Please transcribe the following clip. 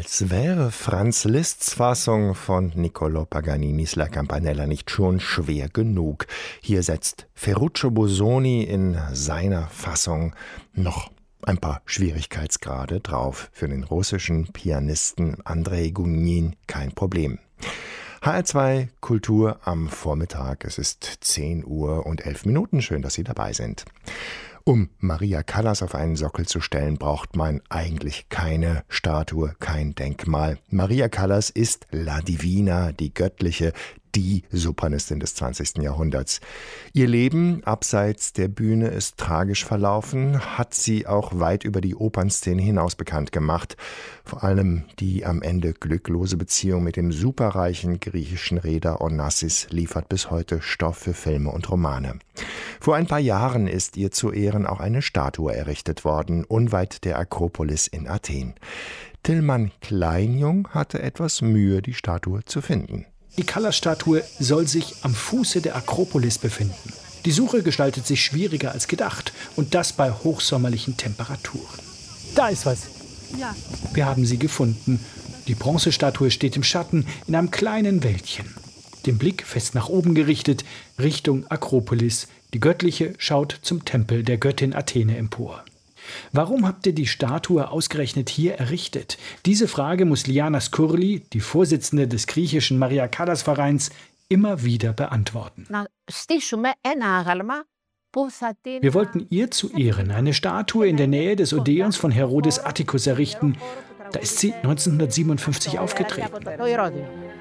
Als wäre Franz Liszts Fassung von Niccolò Paganinis La Campanella nicht schon schwer genug. Hier setzt Ferruccio Busoni in seiner Fassung noch ein paar Schwierigkeitsgrade drauf. Für den russischen Pianisten Andrei Gunin kein Problem. HR2 Kultur am Vormittag. Es ist 10:11 Uhr. Schön, dass Sie dabei sind. Um Maria Callas auf einen Sockel zu stellen, braucht man eigentlich keine Statue, kein Denkmal. Maria Callas ist La Divina, die Göttliche, die Sopranistin des 20. Jahrhunderts. Ihr Leben abseits der Bühne ist tragisch verlaufen, hat sie auch weit über die Opernszene hinaus bekannt gemacht. Vor allem die am Ende glücklose Beziehung mit dem superreichen griechischen Reeder Onassis liefert bis heute Stoff für Filme und Romane. Vor ein paar Jahren ist ihr zu Ehren auch eine Statue errichtet worden, unweit der Akropolis in Athen. Tillmann Kleinjung hatte etwas Mühe, die Statue zu finden. Die Callas-Statue soll sich am Fuße der Akropolis befinden. Die Suche gestaltet sich schwieriger als gedacht und das bei hochsommerlichen Temperaturen. Da ist was. Ja. Wir haben sie gefunden. Die Bronzestatue steht im Schatten in einem kleinen Wäldchen. Den Blick fest nach oben gerichtet, Richtung Akropolis. Die Göttliche schaut zum Tempel der Göttin Athene empor. Warum habt ihr die Statue ausgerechnet hier errichtet? Diese Frage muss Liana Skurli, die Vorsitzende des griechischen Maria Callas Vereins, immer wieder beantworten. Wir wollten ihr zu Ehren eine Statue in der Nähe des Odeons von Herodes Atticus errichten. Da ist sie 1957 aufgetreten.